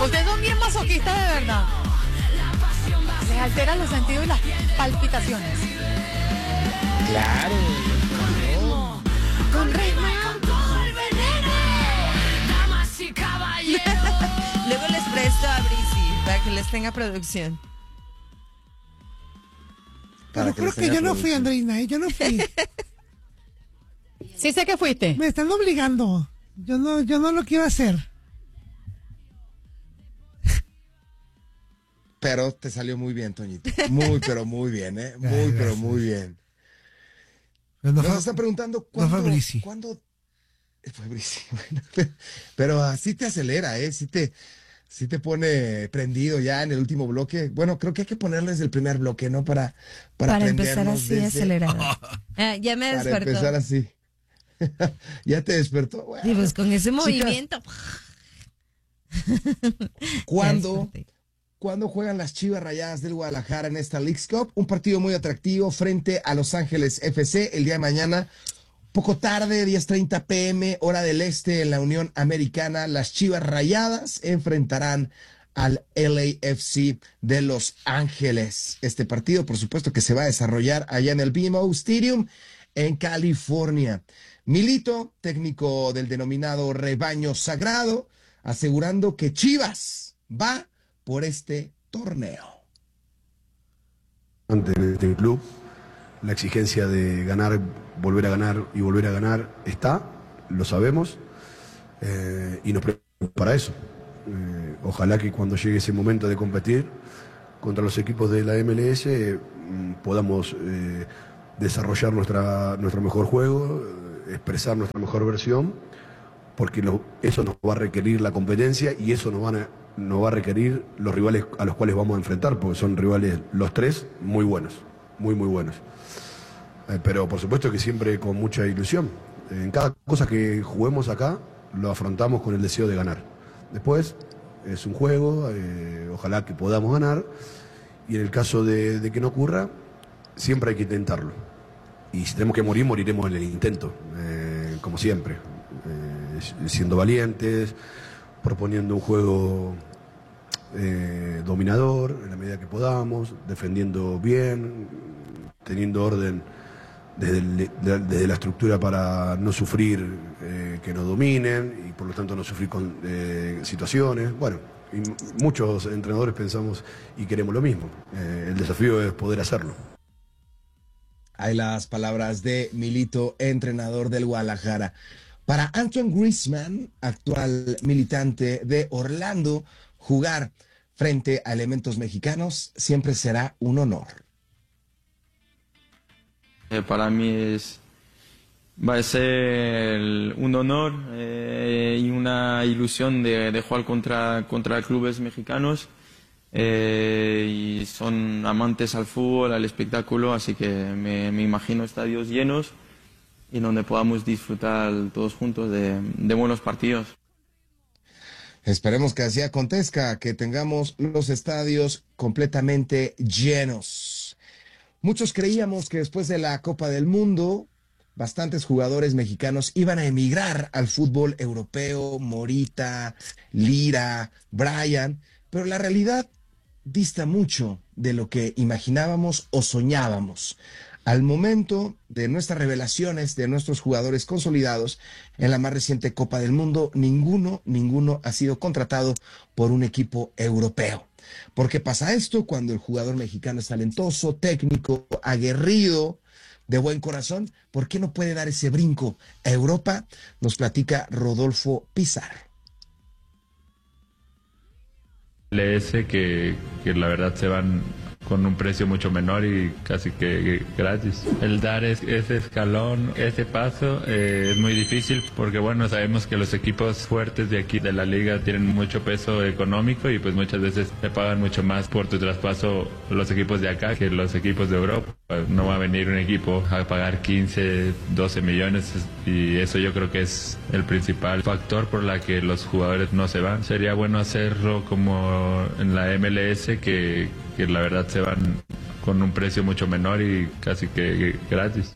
Ustedes son bien masoquistas de verdad. Les alteran los sentidos y las palpitaciones. Claro. Con ritmo. Luego les presto a Brisi para que les tenga producción. Pero creo que yo no fui, Andreina, yo no fui. Sí sé que fuiste. Me están obligando. Yo no lo quiero hacer. Pero te salió muy bien, Toñito. Muy, pero muy bien, ¿eh? Muy, pero muy bien. Nos están preguntando cuándo... No fue Brisi. ¿Cuándo? Fue Brisi. Bueno, pero así te acelera, ¿eh? Sí te pone prendido ya en el último bloque. Bueno, creo que hay que ponerles el primer bloque, ¿no? Para empezar así, acelerado. Ya me despertó. Para empezar así. Ya te despertó. Bueno, y pues con ese chicas, movimiento. ¿Cuándo juegan las Chivas Rayadas del Guadalajara en esta Leagues Cup? Un partido muy atractivo frente a Los Ángeles FC el día de mañana. Poco tarde, 10:30 p.m., hora del este en la Unión Americana. Las Chivas Rayadas enfrentarán al LAFC de Los Ángeles. Este partido, por supuesto, que se va a desarrollar allá en el BMO Stadium en California. Milito, técnico del denominado Rebaño Sagrado, asegurando que Chivas va por este torneo. Ante este club, la exigencia de ganar, volver a ganar y volver a ganar está, lo sabemos, y nos preparamos para eso. Ojalá que cuando llegue ese momento de competir contra los equipos de la MLS podamos desarrollar nuestro mejor juego, expresar nuestra mejor versión, porque eso nos va a requerir la competencia y eso nos va a requerir los rivales a los cuales vamos a enfrentar, porque son rivales los tres muy buenos, muy buenos. Pero por supuesto que siempre con mucha ilusión. En cada cosa que juguemos acá lo afrontamos con el deseo de ganar. Después es un juego, ojalá que podamos ganar, y en el caso de que no ocurra, siempre hay que intentarlo. Y si tenemos que morir, moriremos en el intento, como siempre, siendo valientes, proponiendo un juego dominador en la medida que podamos, defendiendo bien, teniendo orden desde la estructura para no sufrir que nos dominen y por lo tanto no sufrir con situaciones. Bueno, y muchos entrenadores pensamos y queremos lo mismo. El desafío es poder hacerlo. Hay las palabras de Milito, entrenador del Guadalajara. Para Antoine Griezmann, actual militante de Orlando, jugar frente a elementos mexicanos siempre será un honor. Para mí va a ser un honor y una ilusión de jugar contra clubes mexicanos. Y son amantes al fútbol, al espectáculo, así que me imagino estadios llenos y donde podamos disfrutar todos juntos de buenos partidos. Esperemos que así acontezca, que tengamos los estadios completamente llenos. Muchos creíamos que después de la Copa del Mundo, bastantes jugadores mexicanos iban a emigrar al fútbol europeo, Morita, Lira, Brian, pero la realidad dista mucho de lo que imaginábamos o soñábamos. Al momento de nuestras revelaciones, de nuestros jugadores consolidados en la más reciente Copa del Mundo, ninguno ha sido contratado por un equipo europeo. ¿Por qué pasa esto? Cuando el jugador mexicano es talentoso, técnico, aguerrido, de buen corazón, ¿por qué no puede dar ese brinco a Europa? Nos platica Rodolfo Pizarro. LS que la verdad se van con un precio mucho menor y casi que gratis. El dar ese escalón, ese paso es muy difícil porque bueno, sabemos que los equipos fuertes de aquí de la liga tienen mucho peso económico y pues muchas veces te pagan mucho más por tu traspaso los equipos de acá que los equipos de Europa. No va a venir un equipo a pagar 15, 12 millones y eso yo creo que es el principal factor por la que los jugadores no se van. Sería bueno hacerlo como en la MLS que la verdad se van con un precio mucho menor y casi que gratis.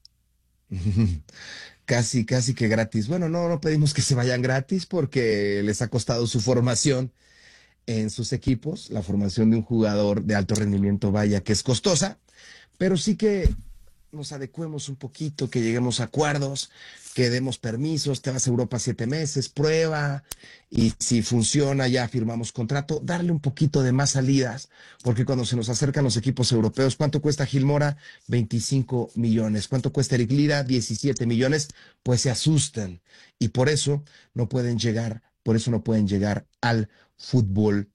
Casi que gratis. Bueno, no pedimos que se vayan gratis porque les ha costado su formación en sus equipos. La formación de un jugador de alto rendimiento, vaya que es costosa, pero sí que nos adecuemos un poquito, que lleguemos a acuerdos, que demos permisos, te vas a Europa 7 meses, prueba, y si funciona ya firmamos contrato, darle un poquito de más salidas, porque cuando se nos acercan los equipos europeos, ¿cuánto cuesta Gil Mora? 25 millones. ¿Cuánto cuesta Eric Lira? 17 millones. Pues se asustan, y por eso no pueden llegar al fútbol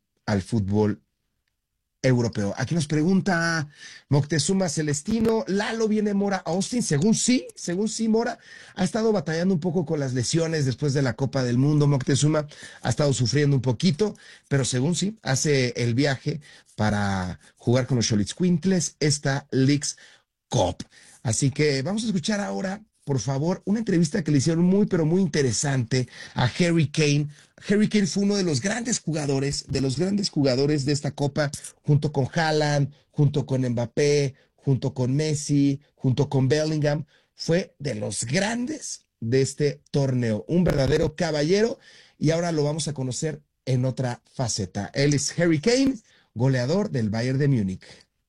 europeo. Aquí nos pregunta Moctezuma Celestino, ¿Lalo viene Mora a Austin? Según sí, Mora ha estado batallando un poco con las lesiones después de la Copa del Mundo. Moctezuma ha estado sufriendo un poquito, pero según sí, hace el viaje para jugar con los Xolitzcuintles esta Leagues Cup. Así que vamos a escuchar ahora, por favor, una entrevista que le hicieron muy, pero muy interesante a Harry Kane. Harry Kane fue uno de los grandes jugadores de esta Copa, junto con Haaland, junto con Mbappé, junto con Messi, junto con Bellingham. Fue de los grandes de este torneo, un verdadero caballero, y ahora lo vamos a conocer en otra faceta. Él es Harry Kane, goleador del Bayern de Múnich.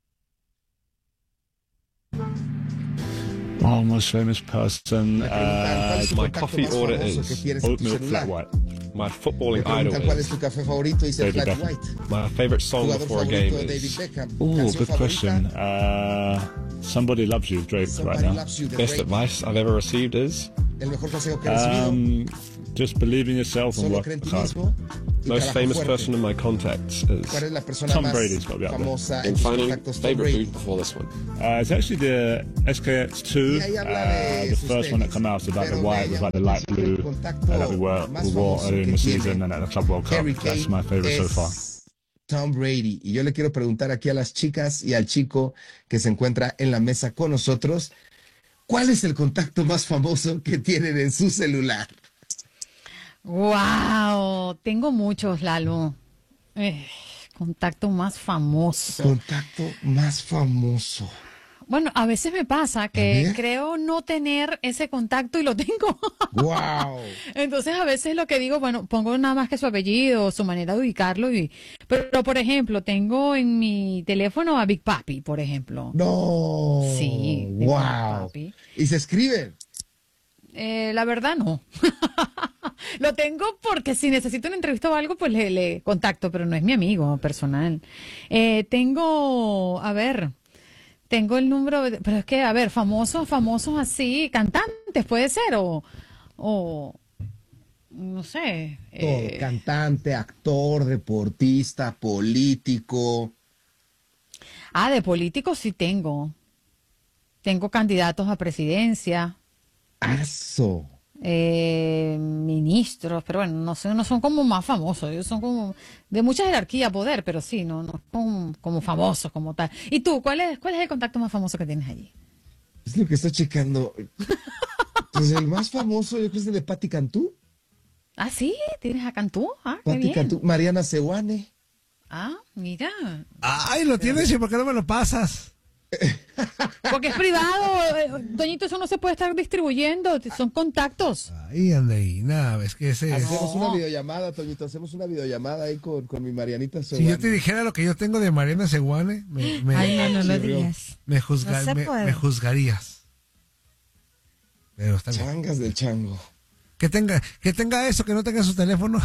Oh, most famous person. My coffee order is oatmeal flat white. My footballing idol ¿Cuál es tu café favorito? Dice David flat Beckham. white. My favorite song Jugador before a favorito game de David is Beckham. Oh, Canción good question. favorita. Somebody Loves You, Drake, right Somebody now. Loves You, de best Drake. advice I've ever received is El mejor consejo que he recibido. Just believe in yourself and Solo work cree en ti hard. mismo y most trabaja famous fuerte. person in my contacts ¿Cuál es is la persona Tom más Brady's got to be up there. famosa en in tus finding contactos? Tom favorite Brady. food before this one. It's actually the SKX2. Y ahí habla de The sus first one that tenis, came out, so like the pero white me with like the llama la light atención blue el contacto that we wore más earlier famoso in que the season tiene and at the Club World Cup. Harry That's Kane my favorite so far. es Tom Brady. Y yo le quiero preguntar aquí a las chicas y al chico que se encuentra en la mesa con nosotros, ¿cuál es el contacto más famoso que tienen en su celular? Wow, tengo muchos, Lalo. Contacto más famoso. Contacto más famoso. Bueno, a veces me pasa A que ver. creo no tener ese contacto y lo tengo. ¡Wow! Entonces a veces lo que digo, bueno, pongo nada más que su apellido, su manera de ubicarlo. Pero por ejemplo, tengo en mi teléfono a Big Papi, por ejemplo. No. Sí, de Big ¡Wow! Papi. ¿Y se escriben? La verdad no. Lo tengo porque si necesito una entrevista o algo, pues le contacto, pero no es mi amigo personal. Tengo el número, pero es que, a ver, famosos así, cantantes, puede ser, o no sé. Todo, cantante, actor, deportista, político. De políticos sí tengo. Tengo candidatos a presidencia. ¡Aso! Ministros, pero bueno, no son como más famosos, ellos son como de mucha jerarquía, poder, pero sí, no como famosos como tal. ¿Y tú, cuál es el contacto más famoso que tienes allí? Es lo que estoy checando. Pues el más famoso, yo creo que es el de Patti Cantú. Sí, tienes a Cantú, qué Patti bien. Cantú, Mariana Sewane. Mira, Ay, lo tienes y ¿por qué no me lo pasas? porque es privado, Toñito, eso no se puede estar distribuyendo, son contactos. Ay, Andreina, es que ese es... Hacemos una videollamada, Toñito, hacemos una videollamada ahí con mi Marianita Sewane. Si yo te dijera lo que yo tengo de Mariana Sewane, no lo digas. me No se puede. juzgarías. Pero está bien. Changas del chango. Que tenga eso, que no tenga su teléfono.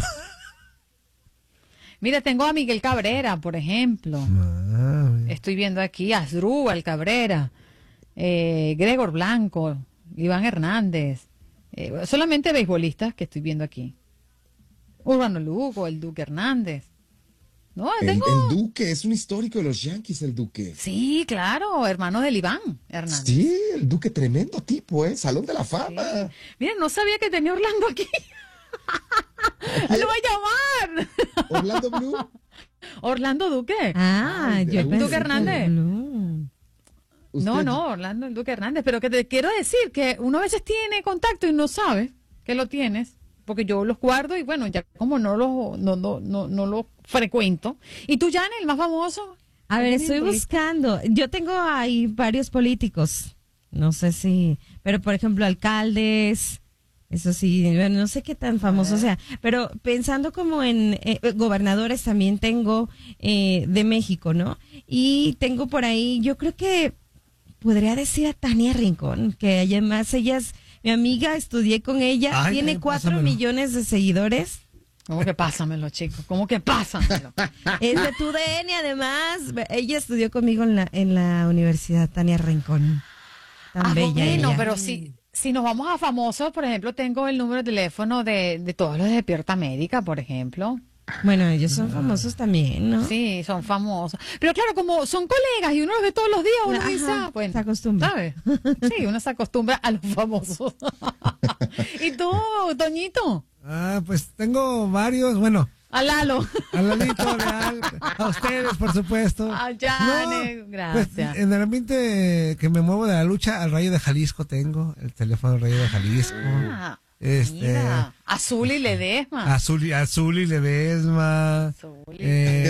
Mira, tengo a Miguel Cabrera, por ejemplo. Estoy viendo aquí a Asdrúbal Cabrera, Gregor Blanco, Iván Hernández. Solamente beisbolistas que estoy viendo aquí. Urbano Lugo, el Duque Hernández. No, El Duque, es un histórico de los Yankees, el Duque. Sí, claro, hermano del Iván Hernández. Sí, el Duque, tremendo tipo, Salón de la Fama. Sí. Mira, no sabía que tenía Orlando aquí. Lo voy a llamar. Orlando Blue. Orlando Duque. Yo Duque pensé Hernández. que no. Usted- No, Orlando el Duque Hernández. Pero que te quiero decir que uno a veces tiene contacto y no sabe que lo tienes. Porque yo los guardo y bueno, ya como no los frecuento. ¿Y tú, Jan, el más famoso? A ver, ¿Alguien estoy político? buscando. Yo tengo ahí varios políticos. No sé si, pero por ejemplo, alcaldes, Eso sí, bueno, no sé qué tan famoso sea, pero pensando como en gobernadores también tengo de México, ¿no? Y tengo por ahí, yo creo que podría decir a Tania Rincón, que además ella es mi amiga, estudié con ella, Ay, tiene 4 pásamelo. millones de seguidores. ¿Cómo que pásamelo, chicos? ¿Cómo que pásamelo? Es de tu DN, además. Ella estudió conmigo en la universidad, Tania Rincón. Tan bella bueno, ella. pero si nos vamos a famosos, por ejemplo, tengo el número de teléfono de todos los de Despierta Médica, por ejemplo. Bueno, ellos son famosos también, ¿no? Sí, son famosos. Pero claro, como son colegas y uno los ve todos los días, uno Ajá, dice, pues, se acostumbra. ¿sabes? Sí, uno se acostumbra a los famosos. ¿Y tú, Toñito? Pues tengo varios, bueno, A Lalo. a Lalito Leal, a ustedes, por supuesto. A Jane, gracias. Pues, en el ambiente que me muevo de la lucha, al Rayo de Jalisco tengo, el teléfono del Rayo de Jalisco. Ah, mira, Azul y Ledesma. Azul y Ledesma. Azuli.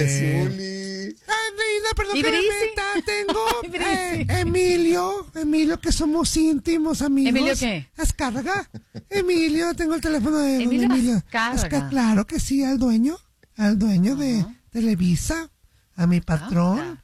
Reina, perdón ¿Y que me Brisi? meta, tengo ¿Y Brisi? Emilio, que somos íntimos amigos. ¿Emilio qué? Azcárraga. Emilio, tengo el teléfono de don Emilio Emilio. Azcárraga. Claro que sí, al dueño de Televisa, a mi patrón.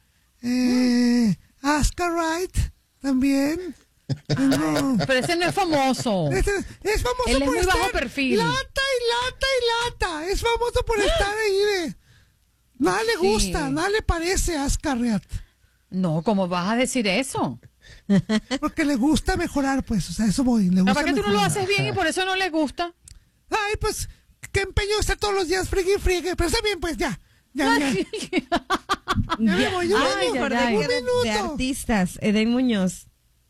Azcarite, también. Tengo... Pero ese no es famoso. Es famoso Él es por muy bajo estar perfil. lata y lata. Es famoso por estar ahí de... Nada le gusta, nada le parece a Azcarriat. No, ¿cómo vas a decir eso? Porque le gusta mejorar, pues. O sea, eso voy. Le gusta ¿Para qué tú no lo mejorar. haces bien y por eso no le gusta? Ay, pues, qué empeño estar todos los días friegue. Pero está bien, pues, ya. Ya me voy, yo Ay, vengo. por ay. de Un minuto. artistas, Eden Muñoz.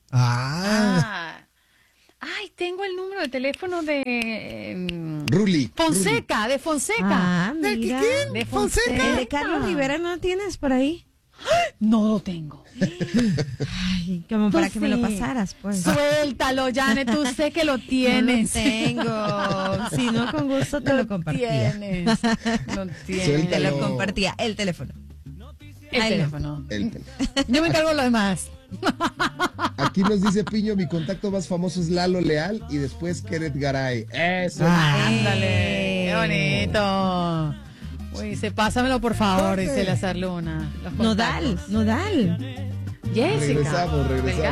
Ay, tengo el número de teléfono de Ruli. Fonseca, de Fonseca. Ah, ¿De mira. quién? De Fonseca. El de Carlos Rivera, ¿no tienes por ahí? No lo tengo. Ay, como para que me lo pasaras, pues. Suéltalo, Janet, tú sé que lo tienes. No lo tengo. Si no, con gusto te lo compartía. Tienes. Lo tienes. Te Suéltalo. lo compartía. El teléfono. El Ay, no. teléfono. El teléfono. Yo me encargo de lo demás. Aquí nos dice Piño, mi contacto más famoso es Lalo Leal y después Kenneth Garay. Eso. Ándale, qué bonito. Uy, dice, pásamelo por favor, dice la Luna. Los Nodal, contactos. Nodal. Jessica. Regresamos.